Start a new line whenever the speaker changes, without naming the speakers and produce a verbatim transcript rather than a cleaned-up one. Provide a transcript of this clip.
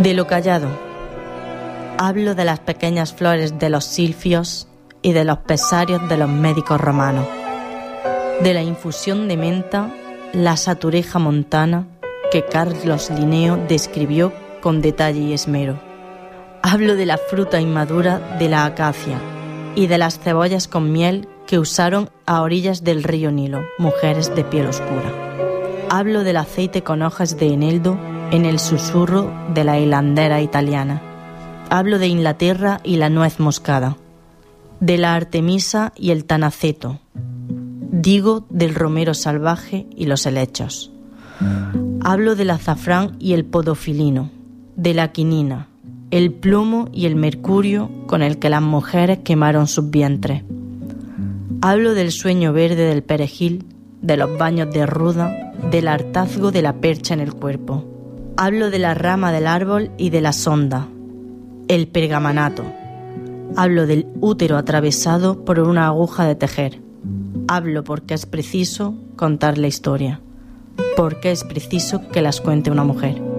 De lo callado. Hablo de las pequeñas flores de los silfios y de los pesarios de los médicos romanos, de la infusión de menta, la satureja montana que Carlos Linneo describió con detalle y esmero. Hablo de la fruta inmadura de la acacia y de las cebollas con miel que usaron a orillas del río Nilo mujeres de piel oscura. Hablo del aceite con hojas de eneldo en el susurro de la hilandera italiana. Hablo de Inglaterra y la nuez moscada, de la artemisa y el tanaceto. Digo del romero salvaje y los helechos. Hablo del azafrán y el podofilino, de la quinina, el plomo y el mercurio con el que las mujeres quemaron sus vientres. Hablo del sueño verde del perejil, de los baños de ruda, del hartazgo de la percha en el cuerpo. Hablo de la rama del árbol y de la sonda, el pergamanato. Hablo del útero atravesado por una aguja de tejer. Hablo porque es preciso contar la historia, porque es preciso que las cuente una mujer.